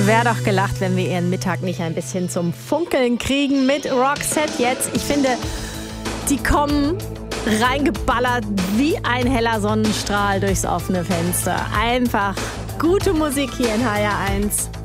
wäre doch gelacht, wenn wir ihren Mittag nicht ein bisschen zum Funkeln kriegen mit Roxette jetzt. Ich finde, die kommen reingeballert wie ein heller Sonnenstrahl durchs offene Fenster. Einfach gute Musik hier in HR1.